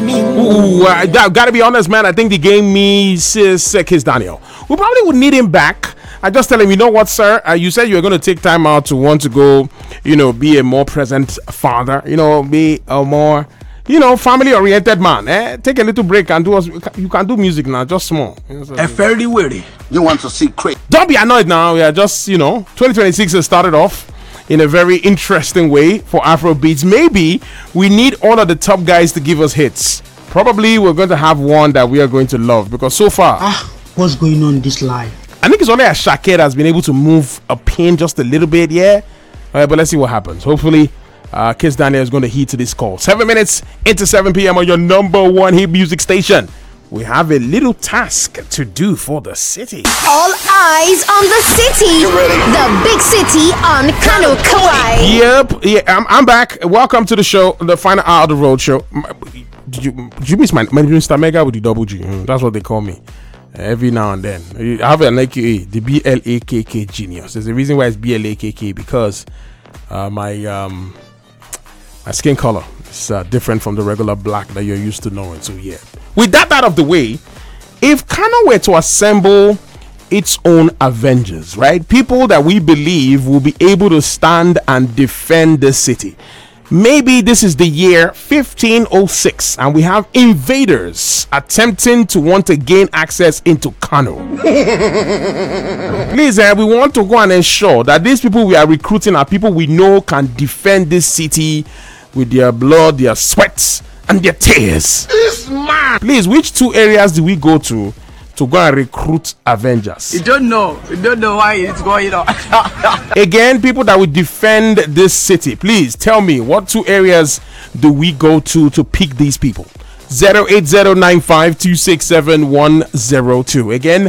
Ooh, I gotta be honest, man. I think the game needs Kiss Daniel. We probably would need him back. I just tell him, you know what, sir? You said you were going to take time out to want to go, be a more present father, be a more, family-oriented man. Take a little break and do us. You can do music now, just small. A fairly weary. You want to see crazy? Don't be annoyed now. We are just, 2026 has started off in a very interesting way for Afrobeats. Maybe we need all of the top guys to give us hits. Probably we're going to have one that we are going to love because so far, what's going on in this life? I think it's only Ashake that has been able to move a pin just a little bit, yeah. All right, but let's see what happens. Hopefully, Kiss Daniel is going to heed to this call. 7 minutes into 7 p.m. on your number one hit music station. We have a little task to do for the city. All eyes on the city. You ready? The big city on Kano Kauai. Yep, yeah, I'm back. Welcome to the show, the final hour of the road show. Did you miss my Mr. Mega with the double G? That's what they call me. Every now and then I have an AKA, the BLAKK genius. There's a reason why it's BLAKK because my skin color is different from the regular black that you're used to knowing. So yeah, with that out of the way, if Kano were to assemble its own Avengers, right, people that we believe will be able to stand and defend the city, maybe this is the year 1506 and we have invaders attempting to want to gain access into Kano. Please, we want to go and ensure that these people we are recruiting are people we know can defend this city with their blood, their sweat, and their tears. Please, which two areas do we go to go and recruit Avengers? You don't know why it's going on. Again, people that will defend this city, please tell me what two areas do we go to pick these people? 08095267102. Again,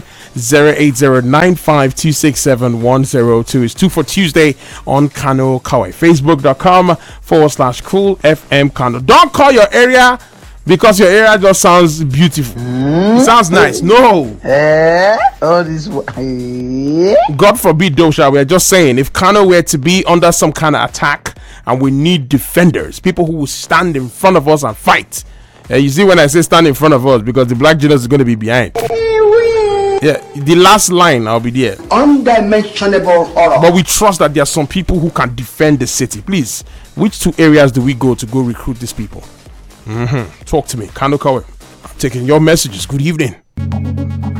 08095267102 is 2 for Tuesday on Kano Kauai. Facebook.com/Cool FM Kano. Don't call your area because your area just sounds beautiful. It sounds nice. No. All this. God forbid, Dosha. We're just saying, if Kano were to be under some kind of attack and we need defenders, people who will stand in front of us and fight. You see when I say stand in front of us, because the black genius is going to be behind. Yeah, the last line, I'll be there. Undimensionable horror. But we trust that there are some people who can defend the city. Please, which two areas do we go to go recruit these people? Talk to me. Kano Kauai. I'm taking your messages. Good evening.